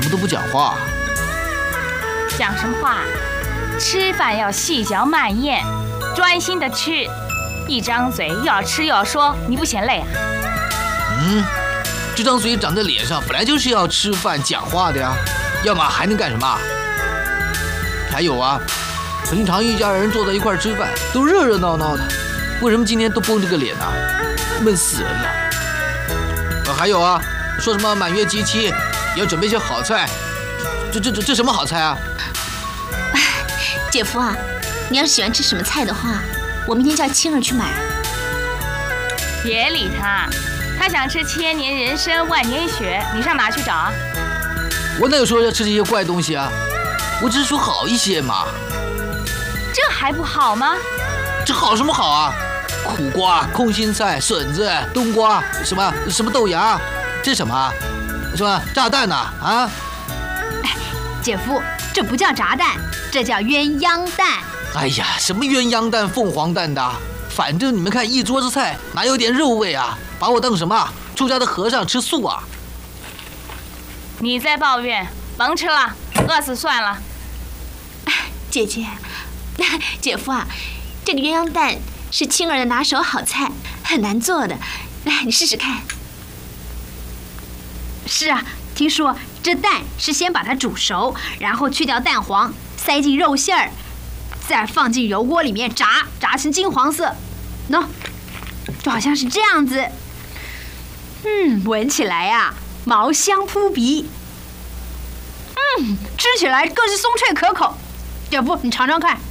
么都不讲话？ 讲什么话？吃饭要细嚼慢咽，专心的吃，一张嘴又要吃又要说，你不嫌累啊？ 这张嘴长在脸上，本来就是要吃饭讲话的呀，要么还能干什么？还有啊，平常一家人坐在一块吃饭，都热热闹闹的，为什么今天都绷着个脸呢？闷死人了！还有啊，说什么满月吉期，也要准备些好菜，这什么好菜啊？ 姐夫啊，你要是喜欢吃什么菜的话，我明天叫青儿去买。 别理他，他想吃千年人参万年雪，你上哪去找啊？ 我哪有说要吃这些怪东西啊？我只是说好一些嘛。 这还不好吗？ 这好什么好啊？苦瓜、空心菜、笋子、冬瓜，什么豆芽，这是什么啊？什么炸弹呐？啊？ 姐夫，这不叫炸弹，这叫鸳鸯蛋。 哎呀，什么鸳鸯蛋、凤凰蛋的，反正你们看一桌子菜，哪有点肉味啊？把我当什么出家的和尚吃素啊？ 你在抱怨，甭吃了，饿死算了。 姐姐，姐夫啊，这个鸳鸯蛋是青儿的拿手好菜，很难做的，来，你试试看。 是啊，听说这蛋是先把它煮熟，然后去掉蛋黄，塞进肉馅儿，再放进油锅里面炸成金黄色。喏，就好像是这样子。闻起来呀，毛香扑鼻。吃起来更是松脆可口。姐夫，你尝尝看。